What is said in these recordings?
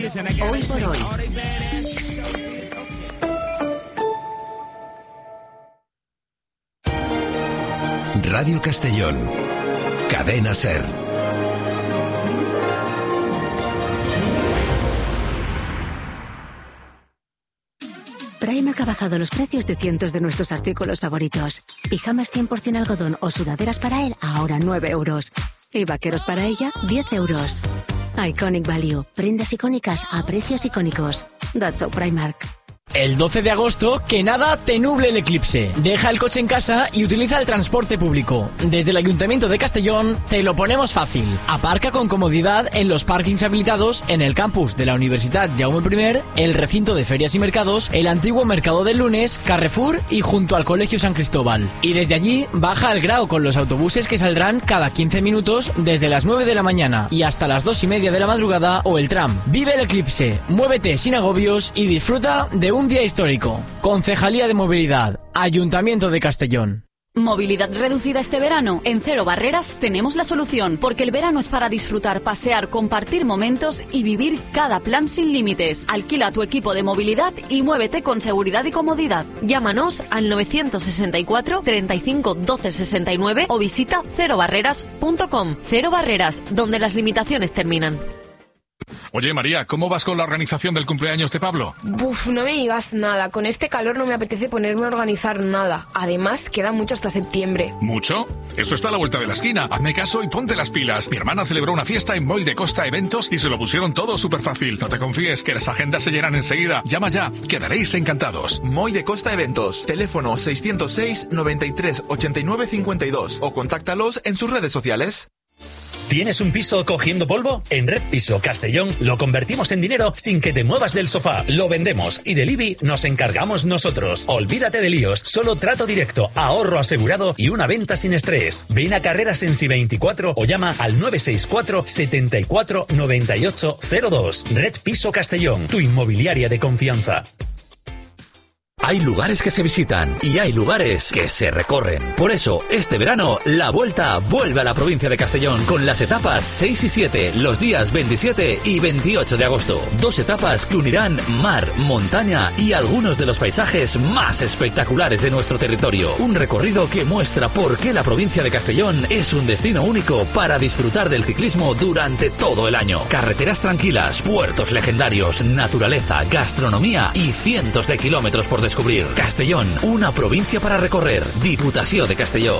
Hoy por hoy. Radio Castellón. Cadena SER. Primark ha bajado los precios de cientos de nuestros artículos favoritos. Pijamas 100% algodón o sudaderas para él, ahora 9 euros. Y vaqueros para ella, 10 euros. Iconic Value. Prendas icónicas a precios icónicos. That's so Primark. El 12 de agosto, que nada te nuble el eclipse. Deja el coche en casa y utiliza el transporte público. Desde el Ayuntamiento de Castellón te lo ponemos fácil. Aparca con comodidad en los parkings habilitados en el campus de la Universidad Jaume I, el recinto de ferias y mercados, el antiguo Mercado del Lunes, Carrefour y junto al Colegio San Cristóbal. Y desde allí baja al Grao con los autobuses que saldrán cada 15 minutos desde las 9 de la mañana y hasta las 2:30 de la madrugada, o el tram. Vive el eclipse, muévete sin agobios y disfruta de un día histórico. Concejalía de Movilidad, Ayuntamiento de Castellón. ¿Movilidad reducida este verano? En Cero Barreras tenemos la solución, porque el verano es para disfrutar, pasear, compartir momentos y vivir cada plan sin límites. Alquila tu equipo de movilidad y muévete con seguridad y comodidad. Llámanos al 964 35 12 69 o visita cerobarreras.com. Cero Barreras, donde las limitaciones terminan. Oye, María, ¿cómo vas con la organización del cumpleaños de Pablo? Buf, no me digas nada. Con este calor no me apetece ponerme a organizar nada. Además, queda mucho hasta septiembre. ¿Mucho? Eso está a la vuelta de la esquina. Hazme caso y ponte las pilas. Mi hermana celebró una fiesta en Moll de Costa Eventos y se lo pusieron todo súper fácil. No te confíes, que las agendas se llenan enseguida. Llama ya, quedaréis encantados. Moll de Costa Eventos. Teléfono 606 93 89 52 o contáctalos en sus redes sociales. ¿Tienes un piso cogiendo polvo? En Red Piso Castellón lo convertimos en dinero sin que te muevas del sofá. Lo vendemos y del IBI nos encargamos nosotros. Olvídate de líos, solo trato directo, ahorro asegurado y una venta sin estrés. Ven a Carreras en Si 24 o llama al 964 74 98 02. Red Piso Castellón, tu inmobiliaria de confianza. Hay lugares que se visitan y hay lugares que se recorren. Por eso, este verano, la Vuelta vuelve a la provincia de Castellón con las etapas 6 y 7, los días 27 y 28 de agosto. 2 etapas que unirán mar, montaña y algunos de los paisajes más espectaculares de nuestro territorio. Un recorrido que muestra por qué la provincia de Castellón es un destino único para disfrutar del ciclismo durante todo el año. Carreteras tranquilas, puertos legendarios, naturaleza, gastronomía y cientos de kilómetros por descubrir. Castellón, una provincia para recorrer. Diputación de Castelló.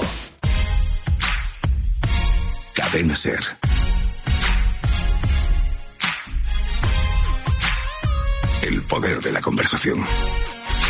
Cadena SER. El poder de la conversación.